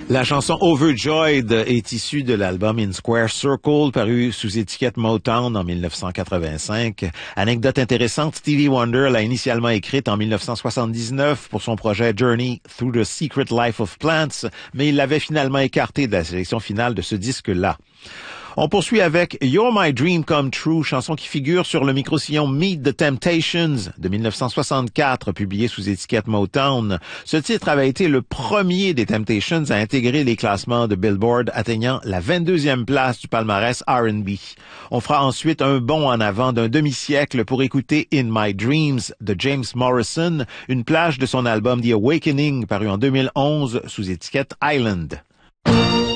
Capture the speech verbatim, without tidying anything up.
La chanson Overjoyed est issue de l'album In Square Circle, paru sous étiquette Motown en mille neuf cent quatre-vingt-cinq. Anecdote intéressante, Stevie Wonder l'a initialement écrite en mille neuf cent soixante-dix-neuf pour son projet Journey Through the Secret Life of Plants, mais il l'avait finalement écarté de la sélection finale de ce disque-là. On poursuit avec You're My Dream Come True, chanson qui figure sur le micro-sillon Meet the Temptations de mille neuf cent soixante-quatre, publié sous étiquette Motown. Ce titre avait été le premier des Temptations à intégrer les classements de Billboard, atteignant la vingt-deuxième place du palmarès R and B. On fera ensuite un bond en avant d'un demi-siècle pour écouter In My Dreams de James Morrison, une plage de son album The Awakening, paru en deux mille onze sous étiquette Island.